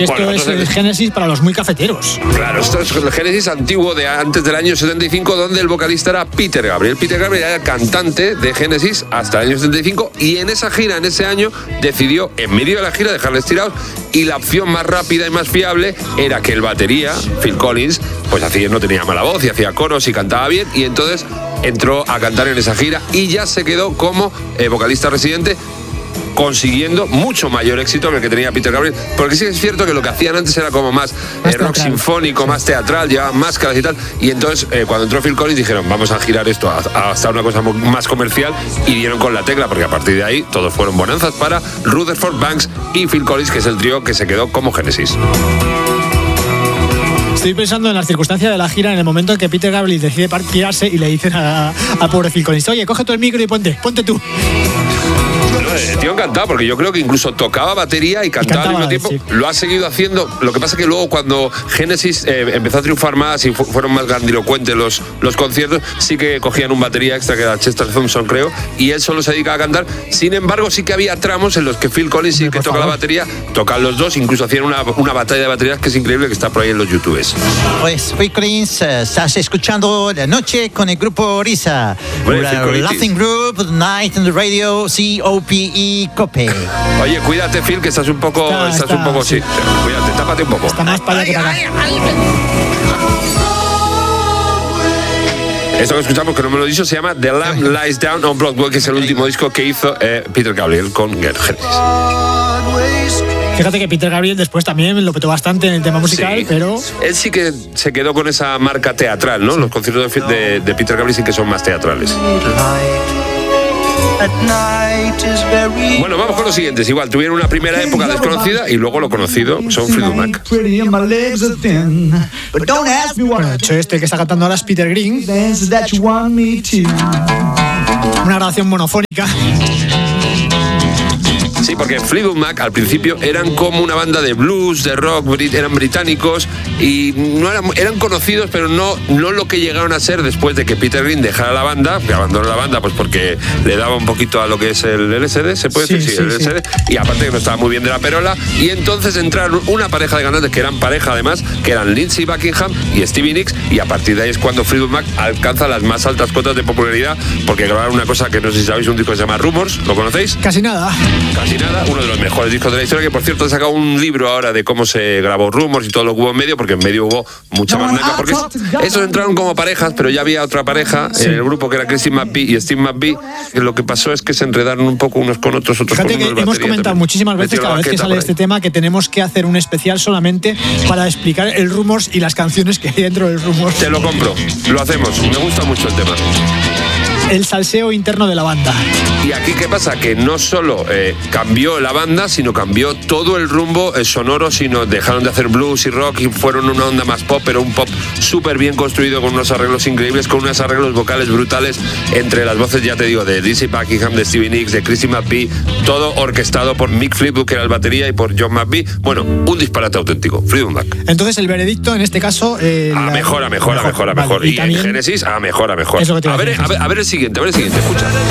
que esto es el Genesis para los muy cafeteros. Claro, esto es el Genesis antiguo de antes del año 75, donde el vocalista era Peter Gabriel. Peter Gabriel era cantante de Genesis hasta el año 75 y en esa gira, en ese año, decidió, en medio de la gira, dejarles tirados, y la opción más rápida y más fiable era que el batería, Phil Collins, pues no tenía mala voz y hacía coros y cantaba bien, y entonces entró a cantar en esa gira y ya se quedó como vocalista residente, consiguiendo mucho mayor éxito que el que tenía Peter Gabriel, porque sí es cierto que lo que hacían antes era como más rock sinfónico, más teatral, llevaban máscaras y tal, y entonces cuando entró Phil Collins dijeron vamos a girar esto hasta una cosa más comercial, y dieron con la tecla, porque a partir de ahí todos fueron bonanzas para Rutherford Banks y Phil Collins, que es el trío que se quedó como Genesis. Estoy pensando en las circunstancias de la gira, en el momento en que Peter Gabriel decide partirse y le dicen a pobre Phil Collins, oye, coge tú el micro y ponte tú. El tío encantado, porque yo creo que incluso tocaba batería y cantaba al mismo tiempo. Sí. Lo ha seguido haciendo. Lo que pasa es que luego, cuando Genesis empezó a triunfar más y fueron más grandilocuentes los conciertos, sí que cogían un batería extra, que era Chester Thompson, creo, y él solo se dedicaba a cantar. Sin embargo, sí que había tramos en los que Phil Collins, sí que toca la batería, tocan los dos, incluso hacían una batalla de baterías que es increíble, que está por ahí en los YouTubes. Pues Phil Collins, estás escuchando La Noche con el grupo Risa. Laughing Group, Night in the Radio, COPE, Cope. Oye, cuídate, Phil, que estás un poco, sí. Cuídate, tápate un poco. Está más para allá que para acá. Esto que escuchamos, que no me lo he dicho, se llama The Lamb Lies Down on Broadway, que es el último disco que hizo Peter Gabriel con Genesis. Fíjate que Peter Gabriel después también lo petó bastante en el tema musical, sí, pero... Él sí que se quedó con esa marca teatral, ¿no? Sí. Los conciertos de Peter Gabriel sí que son más teatrales. Bueno, vamos con los siguientes. Igual, tuvieron una primera época desconocida y luego lo conocido son Fleetwood Mac. Bueno, de hecho, este que está cantando ahora es Peter Green. Una grabación monofónica. Sí, porque Fleetwood Mac al principio eran como una banda de blues, de rock, eran británicos y no eran conocidos, pero no lo que llegaron a ser después de que Peter Green dejara la banda, que abandonó la banda pues porque le daba un poquito a lo que es el LSD, ¿se puede decir? Sí, el LSD, y aparte que no estaba muy bien de la perola, y entonces entraron una pareja de cantantes que eran pareja además, que eran Lindsey Buckingham y Stevie Nicks, y a partir de ahí es cuando Fleetwood Mac alcanza las más altas cotas de popularidad, porque grabaron una cosa que no sé si sabéis, un disco que se llama Rumors, ¿lo conocéis? Casi nada, uno de los mejores discos de la historia, que por cierto han sacado un libro ahora de cómo se grabó Rumors y todo lo que hubo en medio, porque en medio hubo mucha más naca, porque esos entraron como parejas, pero ya había otra pareja en el grupo que era Christine McVie y Steve McVie, que lo que pasó es que se enredaron un poco unos con otros con unos que hemos comentado muchísimas veces, cada vez que sale este tema, que tenemos que hacer un especial solamente para explicar el Rumors y las canciones que hay dentro del Rumors. Te lo compro, lo hacemos, me gusta mucho el tema. El salseo interno de la banda. Y aquí, ¿qué pasa? Que no solo cambió la banda, sino cambió todo el rumbo sonoro, sino dejaron de hacer blues y rock y fueron una onda más pop, pero un pop súper bien construido, con unos arreglos increíbles, con unos arreglos vocales brutales, entre las voces, ya te digo, de Lindsey Buckingham, de Stevie Nicks, de Christine McVie, todo orquestado por Mick Fleetwood, que era el batería, y por John McVie. Bueno, un disparate auténtico, Fleetwood Mac. Entonces el veredicto en este caso... mejor. Vale, y también, en Genesis, mejor. A ver el siguiente, escucha.